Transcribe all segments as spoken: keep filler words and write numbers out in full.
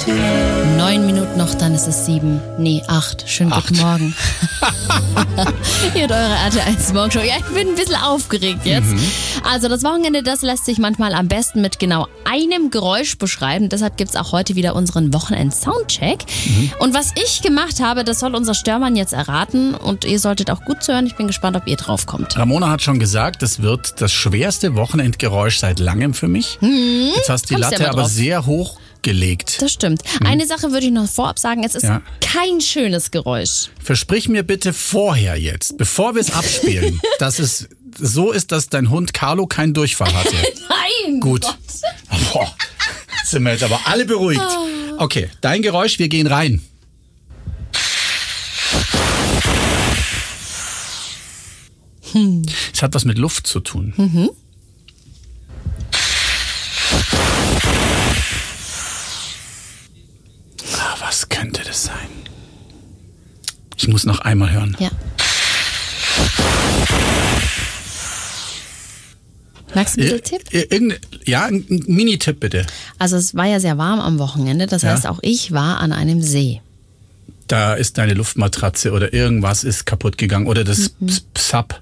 Neun Minuten noch, dann ist es sieben. Nee, acht. Schönen Acht. guten Morgen. Ihr habt eure R T eins Morgenshow. Ja, ich bin ein bisschen aufgeregt jetzt. Mhm. Also das Wochenende, das lässt sich manchmal am besten mit genau einem Geräusch beschreiben. Deshalb gibt es auch heute wieder unseren Wochenend-Soundcheck. Mhm. Und was ich gemacht habe, das soll unser Störmann jetzt erraten. Und ihr solltet auch gut zuhören. Ich bin gespannt, ob ihr drauf kommt. Ramona hat schon gesagt, das wird das schwerste Wochenendgeräusch seit langem für mich. Mhm. Jetzt hast du die Kommst Latte ja mal aber drauf. sehr hoch gelegt. Das stimmt. Eine Sache würde ich noch vorab sagen. Es ist Ja. kein schönes Geräusch. Versprich mir bitte vorher jetzt, bevor wir es abspielen, dass es so ist, dass dein Hund Carlo keinen Durchfall hatte. Nein! Gut. Boah, sind wir jetzt aber alle beruhigt. Okay, dein Geräusch, wir gehen rein. Hm. Es hat was mit Luft zu tun. Mhm. Ah, was könnte das sein? Ich muss noch einmal hören. Ja. Magst du einen Ir- Tipp? ir- irgende- Ja, ein ein Mini-Tipp bitte. Also es war ja sehr warm am Wochenende, das Ja. heißt auch ich war an einem See. Da ist deine Luftmatratze oder irgendwas ist kaputt gegangen oder das Mhm. Ps- Psap.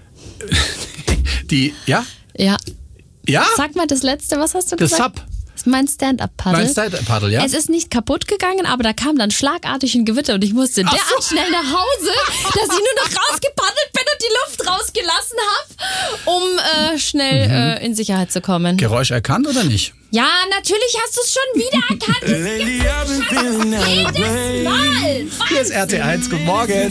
Die, ja? Ja. Ja? Sag mal das letzte, was hast du Das gesagt? Sub. Das ist mein Stand-Up-Paddle. Mein Stand-Up-Paddle, ja? Es ist nicht kaputt gegangen, aber da kam dann schlagartig ein Gewitter und ich musste Ach derart so. schnell nach Hause, dass ich nur noch rausgepaddelt bin und die Luft rausgelassen habe, um äh, schnell äh, in Sicherheit zu kommen. Geräusch erkannt oder nicht? Ja, natürlich hast du es schon wieder erkannt. Das gibt's doch jedes Mal. Hier ist R T eins, guten Morgen.